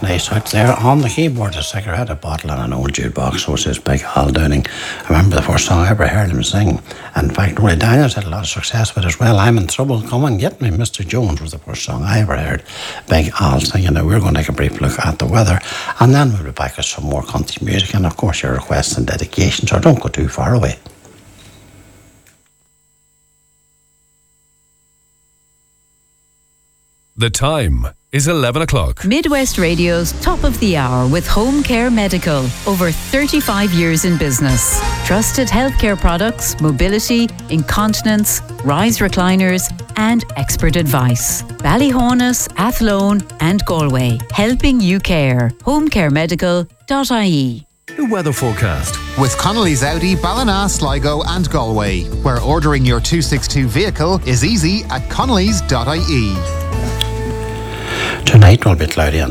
place out there. On the keyboard, a cigarette, a bottle, and an old jukebox. So says Big Al Downing. I remember the first song I ever heard him sing. And in fact, Rory Daniels had a lot of success with it as well. I'm in Trouble, Come and Get Me, Mr. Jones was the first song I ever heard Big Al singing. Now we're going to take a brief look at the weather, and then we'll be back with some more country music, and of course your requests and dedications, or don't go too far away. The time is 11 o'clock. Midwest Radio's Top of the Hour with Home Care Medical. Over 35 years in business. Trusted healthcare products, mobility, incontinence, rise recliners, and expert advice. Ballyhonus, Athlone, and Galway. Helping you care. homecaremedical.ie. The weather forecast with Connolly's Audi, Ballina, Sligo and Galway, where ordering your 262 vehicle is easy at connolly's.ie. Tonight will be cloudy and